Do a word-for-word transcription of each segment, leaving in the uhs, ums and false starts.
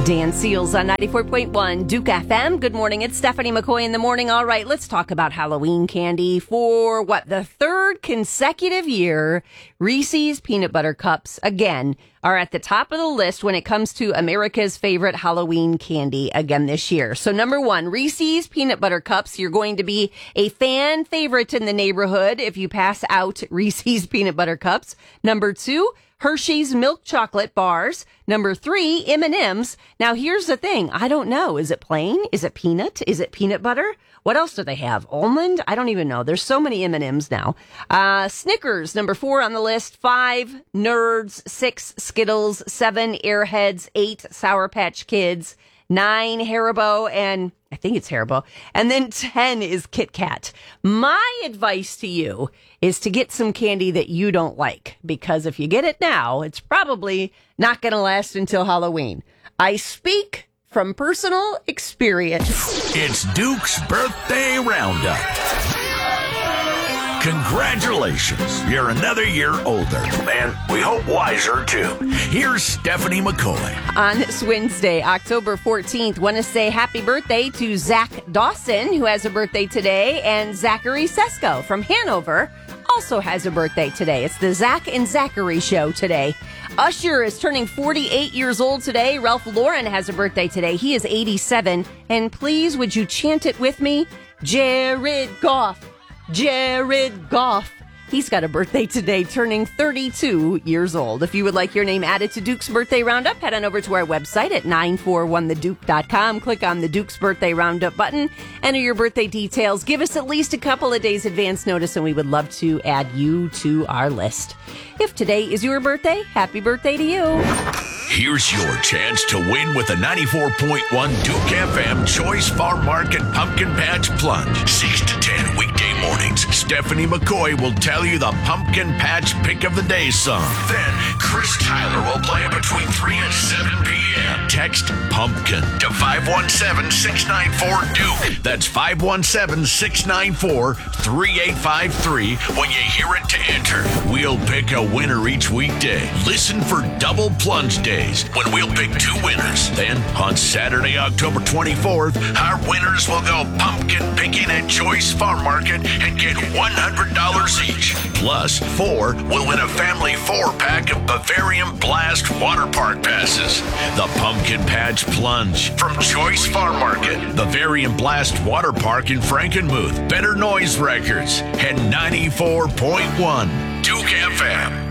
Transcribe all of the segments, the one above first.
Dan Seals on ninety-four point one Duke F M. Good morning. It's Stephanie McCoy in the morning. All right, let's talk about Halloween candy. For what, the third consecutive year, Reese's Peanut Butter Cups, again, are at the top of the list when it comes to America's favorite Halloween candy again this year. So number one, Reese's Peanut Butter Cups. You're going to be a fan favorite in the neighborhood if you pass out Reese's Peanut Butter Cups. Number two, Hershey's Milk Chocolate Bars. Number three, M and M's. Now, here's the thing. I don't know. Is it plain? Is it peanut? Is it peanut butter? What else do they have? Almond? I don't even know. There's so many M and M's now. Uh, Snickers, number four on the list. Five, Nerds. Six, Skittles. Seven, Airheads. Eight, Sour Patch Kids. Nine, Haribo, and I think it's Haribo. And then ten is Kit Kat. My advice to you is to get some candy that you don't like, because if you get it now, it's probably not going to last until Halloween. I speak from personal experience. It's Duke's Birthday Roundup. Congratulations, you're another year older, and we hope wiser, too. Here's Stephanie McCoy. On this Wednesday, October fourteenth, want to say happy birthday to Zach Dawson, who has a birthday today, and Zachary Sesko from Hanover also has a birthday today. It's the Zach and Zachary show today. Usher is turning forty-eight years old today. Ralph Lauren has a birthday today. He is eighty-seven. And please, would you chant it with me? Jared Goff. Jared Goff. He's got a birthday today, turning thirty-two years old. If you would like your name added to Duke's Birthday Roundup, head on over to our website at nine four one the duke dot com. Click on the Duke's Birthday Roundup button. Enter your birthday details. Give us at least a couple of days advance notice, and we would love to add you to our list. If today is your birthday, happy birthday to you. Here's your chance to win with a ninety-four point one Duke F M Choice Farm Market Pumpkin Patch Plunge. six to ten weekday mornings, Stephanie McCoy will tell you the Pumpkin Patch Pick of the Day song. Then, Chris Tyler will play it between three and seven p.m. Text PUMPKIN to five one seven, six nine four, Duke. That's five one seven, six nine four, three eight five three when you hear it to enter. We'll pick a winner each weekday. Listen for Double Plunge Day, when we'll pick two winners. Then, on Saturday, October twenty-fourth, our winners will go pumpkin picking at Choice Farm Market and get one hundred dollars each. Plus, four will win a family four-pack of Bavarian Blast Water Park passes. The Pumpkin Patch Plunge from Choice Farm Market, Bavarian Blast Water Park in Frankenmuth, Better Noise Records, and ninety-four point one Duke F M.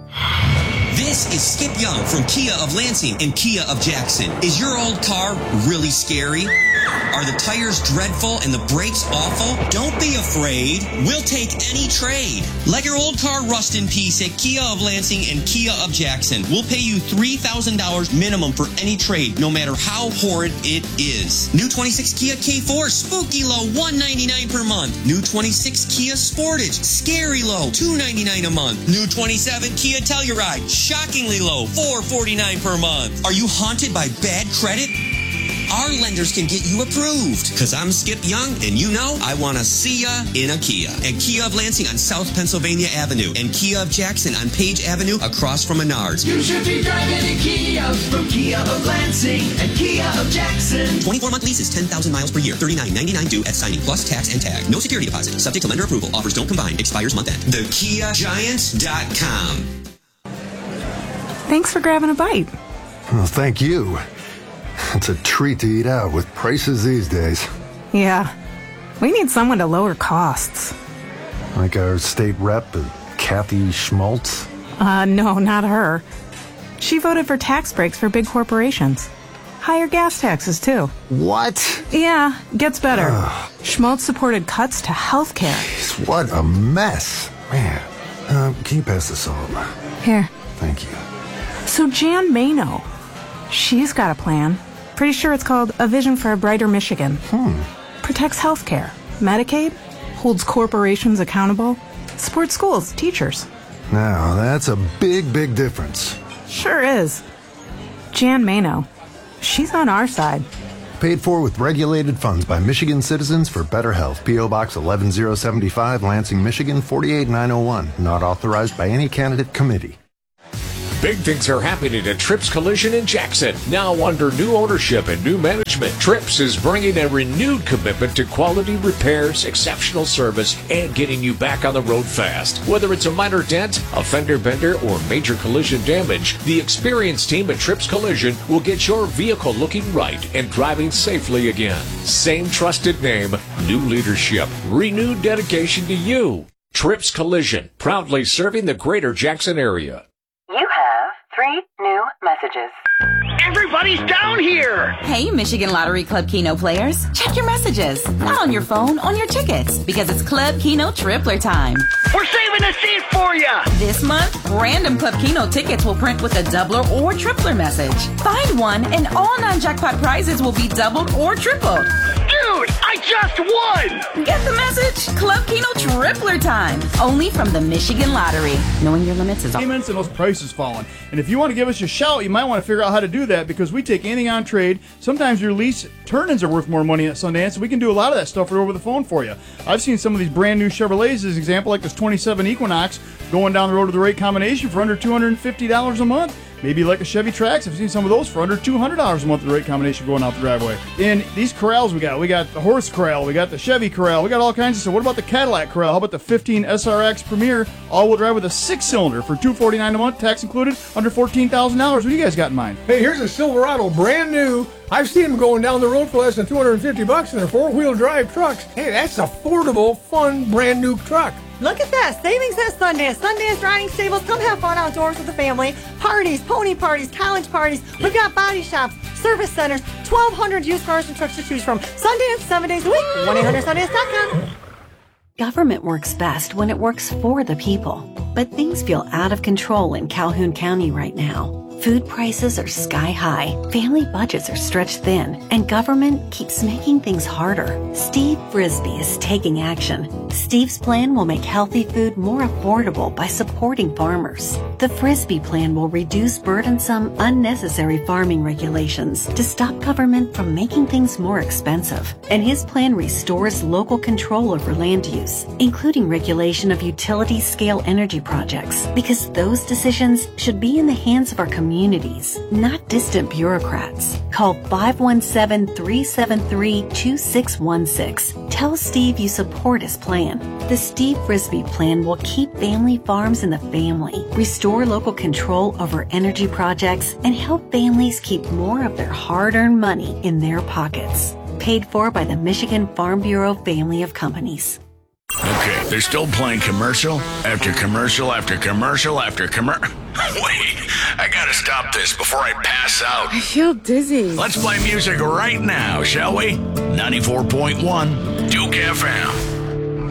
This is Skip Young from Kia of Lansing and Kia of Jackson. Is your old car really scary? Are the tires dreadful and the brakes awful? Don't be afraid. We'll take any trade. Let your old car rust in peace at Kia of Lansing and Kia of Jackson. We'll pay you three thousand dollars minimum for any trade, no matter how horrid it is. New twenty-six Kia K four, spooky low, one hundred ninety-nine dollars per month. New twenty-six Kia Sportage, scary low, two hundred ninety-nine dollars a month. New twenty-seven Kia Telluride, shockingly low, four hundred forty-nine dollars per month. Are you haunted by bad credit? Our lenders can get you approved. Because I'm Skip Young, and you know I want to see ya in a Kia. At Kia of Lansing on South Pennsylvania Avenue and Kia of Jackson on Page Avenue across from Menards. You should be driving a Kia from Kia of Lansing and Kia of Jackson. twenty-four month leases, ten thousand miles per year, thirty-nine ninety-nine due at signing, plus tax and tag. No security deposit. Subject to lender approval. Offers don't combine. Expires month end. the kia giants dot com. Thanks for grabbing a bite. Well, thank you. It's a treat to eat out with prices these days. Yeah. We need someone to lower costs. Like our state rep, Kathy Schmaltz? Uh, no, not her. She voted for tax breaks for big corporations. Higher gas taxes, too. What? Yeah, gets better. Ugh. Schmaltz supported cuts to health care. Jeez, what a mess. Man, uh, can you pass this on? Here. Thank you. So Jan Mano, she's got a plan. Pretty sure it's called A Vision for a Brighter Michigan. Hmm. Protects healthcare, Medicaid, holds corporations accountable, supports schools, teachers. Now, that's a big, big difference. Sure is. Jan Mano, she's on our side. Paid for with regulated funds by Michigan Citizens for Better Health. P O. Box eleven oh seventy-five, Lansing, Michigan, four eight nine oh one. Not authorized by any candidate committee. Big things are happening at Trips Collision in Jackson. Now under new ownership and new management, Trips is bringing a renewed commitment to quality repairs, exceptional service, and getting you back on the road fast. Whether it's a minor dent, a fender bender, or major collision damage, the experienced team at Trips Collision will get your vehicle looking right and driving safely again. Same trusted name, new leadership, renewed dedication to you. Trips Collision, proudly serving the greater Jackson area. You have three new messages. Everybody's down here! Hey, Michigan Lottery Club Keno players. Check your messages. Not on your phone, on your tickets. Because it's Club Keno Tripler time. We're saving a seat for ya! This month, random Club Keno tickets will print with a doubler or tripler message. Find one and all non-jackpot prizes will be doubled or tripled. Dude, I just won! Get the message? Club Keno Tripler time. Only from the Michigan Lottery. Knowing your limits is all. Payments and those prices falling. And if you want to give us a shout, you might want to figure out how to do that because we take anything on trade. Sometimes your lease turn-ins are worth more money at Sundance, so we can do a lot of that stuff right over the phone for you. I've seen some of these brand new Chevrolets, as an example, like this twenty-seven Equinox, going down the road to the right combination for under two hundred fifty dollars a month. Maybe like a Chevy Trax. I've seen some of those for under two hundred dollars a month, the right combination going out the driveway. In these Corrals we got, we got the Horse Corral, we got the Chevy Corral, we got all kinds of stuff. What about the Cadillac Corral? How about the fifteen S R X Premier all-wheel drive with a six-cylinder for two hundred forty-nine dollars a month, tax included, under fourteen thousand dollars? What do you guys got in mind? Hey, here's a Silverado, brand new. I've seen them going down the road for less than two hundred fifty bucks in their four-wheel drive trucks. Hey, that's affordable, fun, brand new truck. Look at that. Savings at Sundance. Sundance Riding Stables. Come have fun outdoors with the family. Parties, pony parties, college parties. We've got body shops, service centers, twelve hundred used cars and trucks to choose from. Sundance, seven days a week. one eight hundred sundance dot com. Government works best when it works for the people. But things feel out of control in Calhoun County right now. Food prices are sky high, family budgets are stretched thin, and government keeps making things harder. Steve Frisbee is taking action. Steve's plan will make healthy food more affordable by supporting farmers. The Frisbee plan will reduce burdensome, unnecessary farming regulations to stop government from making things more expensive. And his plan restores local control over land use, including regulation of utility-scale energy projects, because those decisions should be in the hands of our communities. Communities, not distant bureaucrats. Call five one seven, three seven three, two six one six. Tell Steve you support his plan. The Steve Frisbee plan will keep family farms in the family, restore local control over energy projects, and help families keep more of their hard-earned money in their pockets. Paid for by the Michigan Farm Bureau family of companies. Okay, they're still playing commercial after commercial after commercial after commercial. Wait, I gotta stop this before I pass out. I feel dizzy. Let's play music right now, shall we? ninety-four point one Duke F M.